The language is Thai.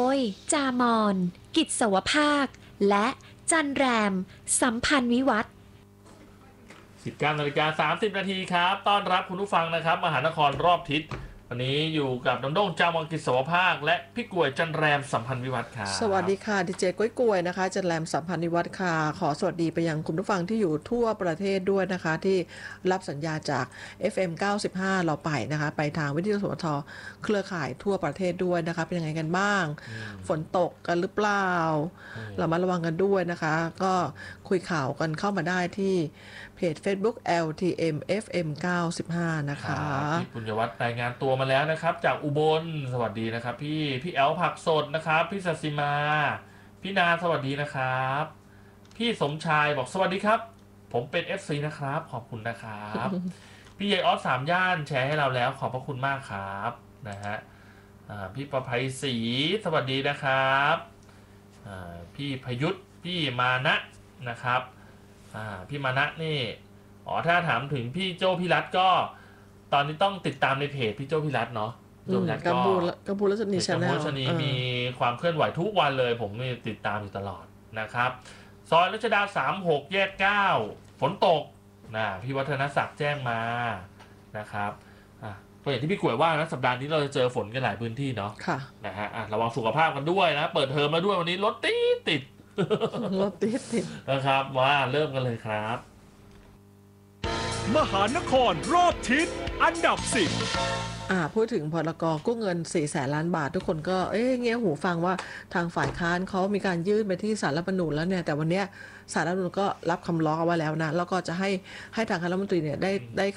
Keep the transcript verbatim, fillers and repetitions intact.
ยจามอนกิจสวภาคและจันแรมสัมพันธ์วิวัฒน์สิบเก้านาฬิกาสามสิบนาทีครับต้อนรับคุณผู้ฟังนะครับมหานครรอบทิศวันนี้อยู่กับน้องโด่งจามอนกิจสวภาคและพี่กล้วยจันแรมสัมพันธ์วิวัฒน์ครับสวัสดีค่ะดีเจก้อยกล้วยนะคะจันแรมสัมพันธ์วิวัฒน์ค่ะขอสวัสดีไปยังคุณผู้ฟังที่อยู่ทั่วประเทศด้วยนะคะที่รับสัญญาจาก เอฟ เอ็ม เก้าสิบห้า เราไปนะคะไปทางวิทยุสวทเครือข่ายทั่วประเทศด้วยนะคะเป็นยังไงกันบ้างฝนตกกันหรือเปล่าเรามาระวังกันด้วยนะคะก็คุยข่าวกันเข้ามาได้ที่เพจ Facebook แอล ที เอ็ม เอฟ เอ็ม เก้าสิบห้า นะคะพี่ปุญญวัฒน์รายงานตัวมาแล้วนะครับจากอุบลสวัสดีนะครับพี่พี่แอลผักสดนะครับพี่สัสิมาพี่นาสวัสดีนะครับพี่สมชายบอกสวัสดีครับผมเป็น เอฟ ซี นะครับขอบคุณนะครับพี่เยออสสามย่านแชร์ให้เราแล้วขอบพระคุณมากครับนะฮะพี่ประภัยศรีสวัสดีนะครับพี่พยุทธพี่มานะนะครับพี่มานะนี่อ๋อถ้าถามถึงพี่โจ้พี่รัตก็ตอนนี้ต้องติดตามในเพจพี่โจ้พี่รัตเนาะโจ้พี่รัตก็กัมพูรัชนีชาแนลกัมพูรัชนีมีความเคลื่อนไหวทุกวันเลยผมมีติดตามอยู่ตลอดนะครับซอยรัชดาสามสิบหกแยกเก้าฝนตกนะพี่วัฒนศักดิ์แจ้งมานะครับอ่ะก็อย่างที่พี่กล้วยว่านะสัปดาห์นี้เราจะเจอฝนกันหลายพื้นที่เนาะค่ะนะฮะอ่ะระวังสุขภาพกันด้วยนะเปิดเทอมแล้วด้วยวันนี้รถติดติดรถติดติดนะครับว่าเริ่มกันเลยครับมหานครรอบทิศอันดับสิบอ่าพูดถึงพรกกู้เงินสี่แสนล้านบาททุกคนก็เอ๊ะเงี้ยหูฟังว่าทางฝ่ายค้านเขามีการยื่นไปที่ศาลรัฐธรรมนูญแล้วเนี่ยแต่วันเนี้ยศาลรัฐธรรมนูญก็รับคำร้องเอาไว้แล้วนะแล้วก็จะให้ให้ทางคณะรัฐมนตรีเนี่ยได้ได้